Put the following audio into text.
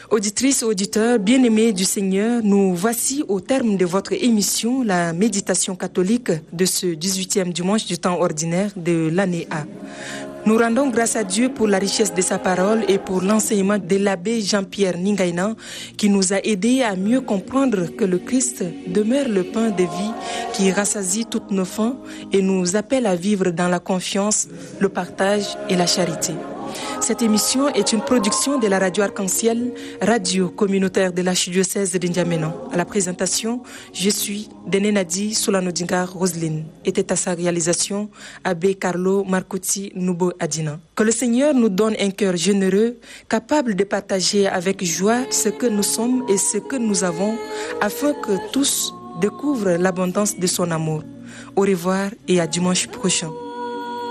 Auditrices, auditeurs, bien-aimés du Seigneur, nous voici au terme de votre émission, la méditation catholique de ce 18e dimanche du temps ordinaire de l'année A. Nous rendons grâce à Dieu pour la richesse de sa parole et pour l'enseignement de l'abbé Jean-Pierre Ningaïna qui nous a aidés à mieux comprendre que le Christ demeure le pain de vie qui rassasie toutes nos faim et nous appelle à vivre dans la confiance, le partage et la charité. Cette émission est une production de la radio Arc-en-Ciel, radio communautaire de l'archidiocèse de N'Djamena. À la présentation, je suis Denenadi Soulanodingar Roselyne. Était à sa réalisation Abbé Carlo Marcotti Nubo Adina. Que le Seigneur nous donne un cœur généreux, capable de partager avec joie ce que nous sommes et ce que nous avons, afin que tous découvrent l'abondance de son amour. Au revoir et à dimanche prochain.